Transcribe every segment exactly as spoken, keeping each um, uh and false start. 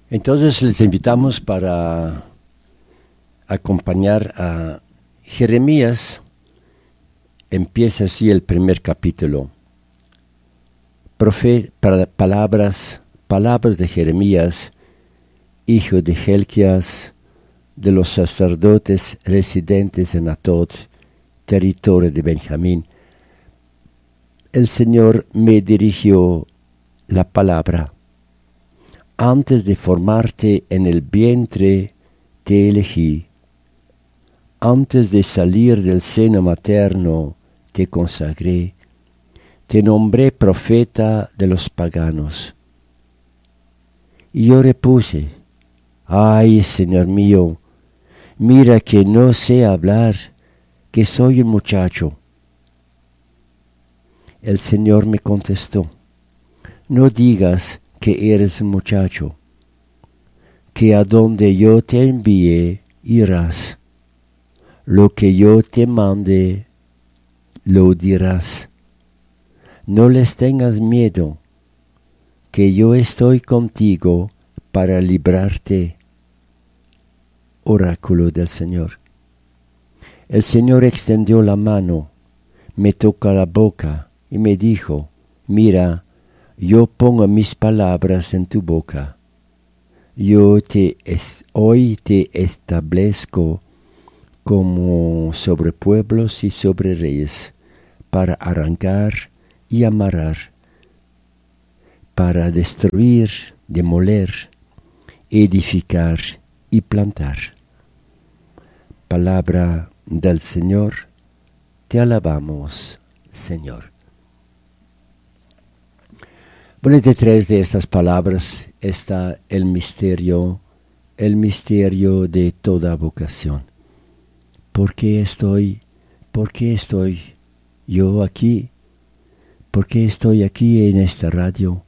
Entonces les invitamos para acompañar a Jeremías. Empieza así el primer capítulo. Profe, para, palabras, palabras de Jeremías, hijo de Helquías, de los sacerdotes residentes en Anatot, territorio de Benjamín. El Señor me dirigió la palabra. Antes de formarte en el vientre te elegí. Antes de salir del seno materno te consagré. Te nombré profeta de los paganos. Y yo repuse, ay, Señor mío, mira que no sé hablar, que soy un muchacho. El Señor me contestó, no digas que eres un muchacho, que a donde yo te envíe irás. Lo que yo te mande, lo dirás. No les tengas miedo, que yo estoy contigo para librarte. Oráculo del Señor. El Señor extendió la mano, me tocó la boca y me dijo, mira, yo pongo mis palabras en tu boca. Yo te es, hoy te establezco como sobre pueblos y sobre reyes, para arrancar y amarrar, para destruir, demoler, edificar y plantar. Palabra del Señor, te alabamos, Señor. Bueno, detrás de estas palabras está el misterio, el misterio de toda vocación. ¿Por qué estoy, por qué estoy yo aquí? ¿Por qué estoy aquí en esta radio?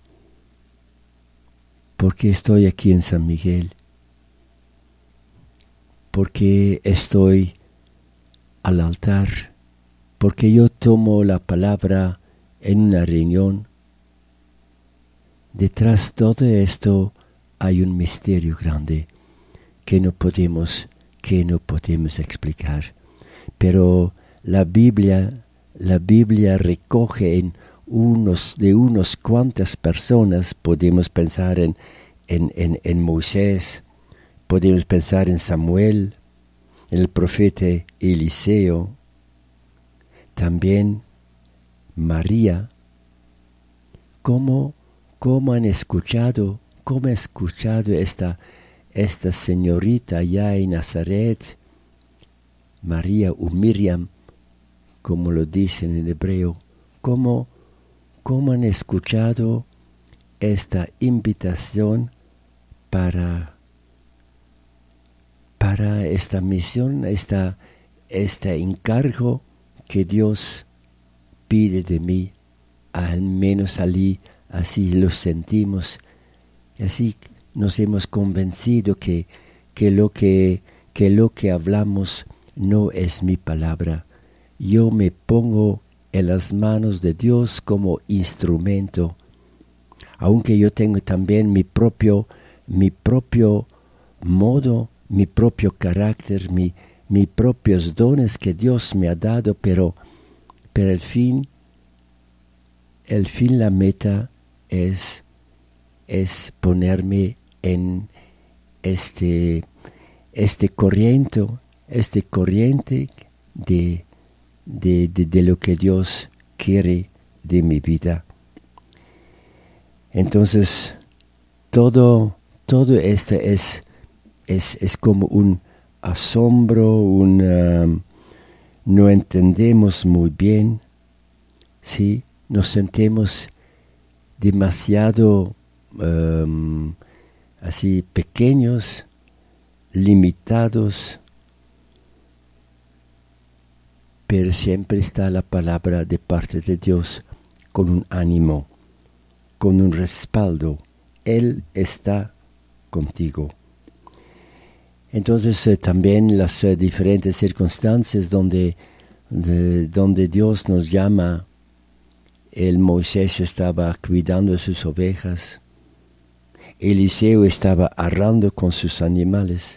¿Por qué estoy aquí en San Miguel? ¿Por qué estoy al altar? ¿Por qué yo tomo la palabra en una reunión? Detrás de todo esto hay un misterio grande que no podemos, que no podemos explicar. Pero la Biblia, la Biblia recoge en unos, de unos cuantas personas, podemos pensar en, en, en, en Moisés, podemos pensar en Samuel, en el profeta Eliseo, también María. ¿Cómo, cómo han escuchado, cómo ha escuchado esta, esta señorita allá en Nazaret, María o Miriam, como lo dicen en hebreo, cómo, cómo han escuchado esta invitación para, para esta misión, esta, este encargo que Dios pide de mí. Al menos allí, así lo sentimos, así nos hemos convencido que, que, lo que, que lo que hablamos no es mi palabra. Yo me pongo en las manos de Dios como instrumento, aunque yo tengo también mi propio, mi propio modo, mi propio carácter, mi, mis propios dones que Dios me ha dado, pero, pero el fin, el fin, la meta es, es ponerme en este, este corriente, este corriente de, de, de, de lo que Dios quiere de mi vida. Entonces, todo, todo esto es, es, es como un asombro, un, um, no entendemos muy bien, ¿sí? Nos sentimos demasiado um, así pequeños, limitados, pero siempre está la palabra de parte de Dios con un ánimo, con un respaldo. Él está contigo. Entonces eh, también las eh, diferentes circunstancias donde, de, donde Dios nos llama. El Moisés estaba cuidando sus ovejas. Eliseo estaba arando con sus animales.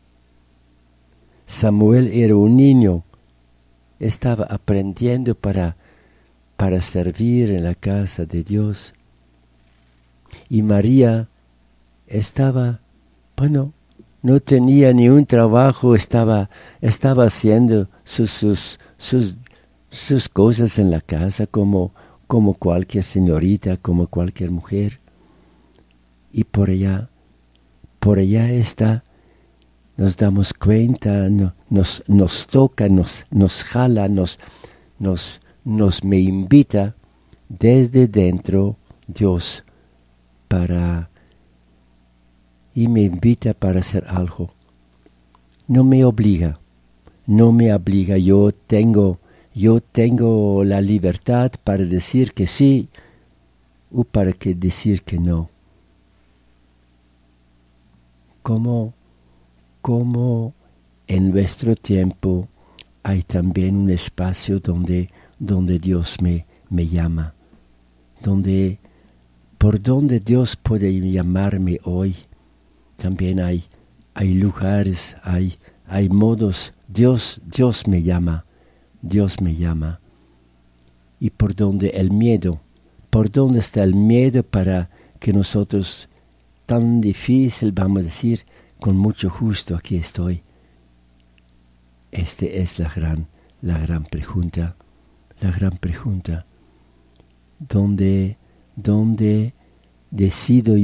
Samuel era un niño, estaba aprendiendo para, para servir en la casa de Dios. Y María estaba, bueno, no tenía ni un trabajo, estaba, estaba haciendo sus, sus, sus, sus cosas en la casa como, como cualquier señorita, como cualquier mujer. Y por allá, por allá está, nos damos cuenta, no, nos, nos toca, nos, nos jala, nos, nos, nos me invita desde dentro Dios para, y me invita para hacer algo. No me obliga, no me obliga, yo tengo, yo tengo la libertad para decir que sí o para que decir que no. Como, como en nuestro tiempo hay también un espacio donde, donde Dios me, me llama, donde, por donde Dios puede llamarme hoy. También hay, hay lugares, hay, hay modos. Dios, Dios me llama, Dios me llama. Y por donde el miedo, por donde está el miedo para que nosotros, tan difícil, vamos a decir, con mucho gusto aquí estoy. Esta es la gran, la gran pregunta, la gran pregunta. ¿Dónde, dónde decido